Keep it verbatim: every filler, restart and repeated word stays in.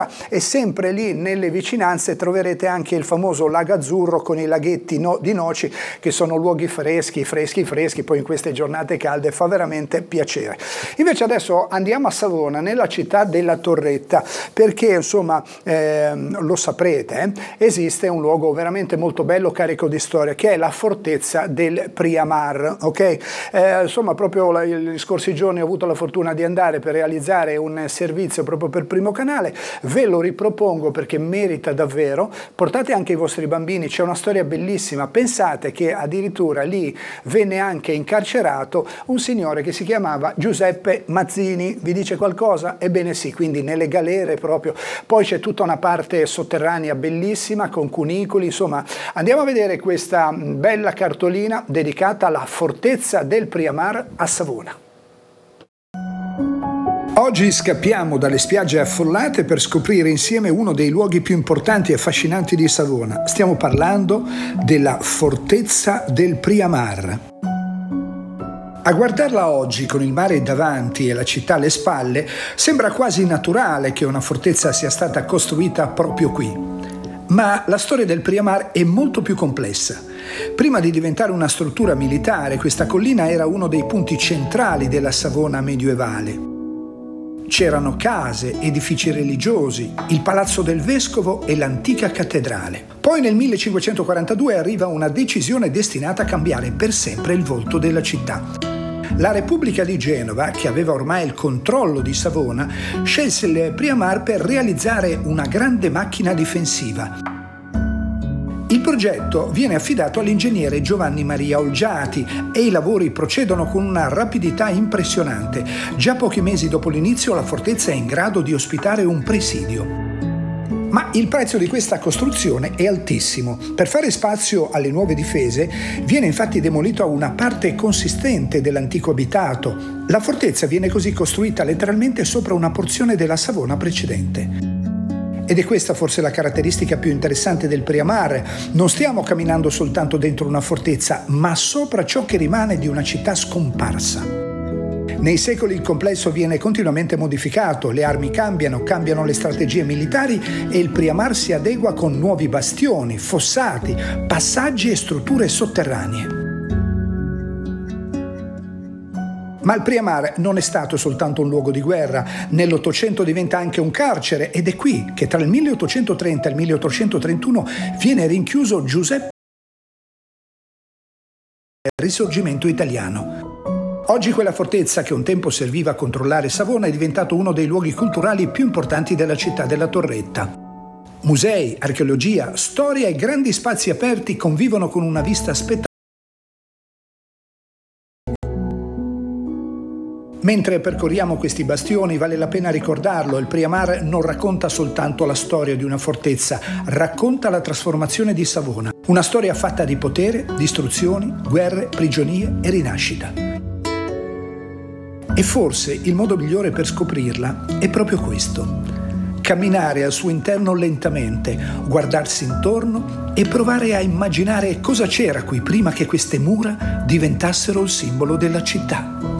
E sempre lì nelle vicinanze troverete anche il famoso Lago Azzurro con i laghetti no, di Noci, che sono luoghi freschi, freschi, freschi, poi in queste giornate calde fa veramente piacere. Invece adesso andiamo a Savona, nella città della Torretta, perché insomma eh, lo saprete, eh, esiste un luogo veramente molto bello, carico di storia, che è la fortezza del Priamar, ok? Eh, insomma proprio gli scorsi giorni ho avuto la fortuna di andare per realizzare un servizio proprio per Primo Canale. Ve lo ripropongo perché merita davvero, portate anche i vostri bambini, c'è una storia bellissima. Pensate che addirittura lì venne anche incarcerato un signore che si chiamava Giuseppe Mazzini, vi dice qualcosa? Ebbene sì, quindi nelle galere proprio. Poi c'è tutta una parte sotterranea bellissima con cunicoli, insomma andiamo a vedere questa bella cartolina dedicata alla fortezza del Priamar a Savona. Oggi scappiamo dalle spiagge affollate per scoprire insieme uno dei luoghi più importanti e affascinanti di Savona. Stiamo parlando della fortezza del Priamar. A guardarla oggi con il mare davanti e la città alle spalle, sembra quasi naturale che una fortezza sia stata costruita proprio qui. Ma la storia del Priamar è molto più complessa. Prima di diventare una struttura militare, questa collina era uno dei punti centrali della Savona medievale. C'erano case, edifici religiosi, il palazzo del vescovo e l'antica cattedrale. Poi nel millecinquecentoquarantadue arriva una decisione destinata a cambiare per sempre il volto della città. La Repubblica di Genova, che aveva ormai il controllo di Savona, scelse il Priamar per realizzare una grande macchina difensiva. Il progetto viene affidato all'ingegnere Giovanni Maria Olgiati e i lavori procedono con una rapidità impressionante. Già pochi mesi dopo l'inizio la fortezza è in grado di ospitare un presidio. Ma il prezzo di questa costruzione è altissimo. Per fare spazio alle nuove difese viene infatti demolita una parte consistente dell'antico abitato. La fortezza viene così costruita letteralmente sopra una porzione della Savona precedente. Ed è questa forse la caratteristica più interessante del Priamar. Non stiamo camminando soltanto dentro una fortezza, ma sopra ciò che rimane di una città scomparsa. Nei secoli il complesso viene continuamente modificato, le armi cambiano, cambiano le strategie militari e il Priamar si adegua con nuovi bastioni, fossati, passaggi e strutture sotterranee. Ma il Priamar non è stato soltanto un luogo di guerra, nell'Ottocento diventa anche un carcere ed è qui che tra il milleottocentotrenta e il milleottocentotrentuno viene rinchiuso Giuseppe Risorgimento italiano. Oggi quella fortezza che un tempo serviva a controllare Savona è diventato uno dei luoghi culturali più importanti della città della Torretta. Musei, archeologia, storia e grandi spazi aperti convivono con una vista spettacolare. Mentre percorriamo questi bastioni vale la pena ricordarlo, il Priamar non racconta soltanto la storia di una fortezza, racconta la trasformazione di Savona. Una storia fatta di potere, distruzioni, guerre, prigionie e rinascita. E forse il modo migliore per scoprirla è proprio questo. Camminare al suo interno lentamente, guardarsi intorno e provare a immaginare cosa c'era qui prima che queste mura diventassero il simbolo della città.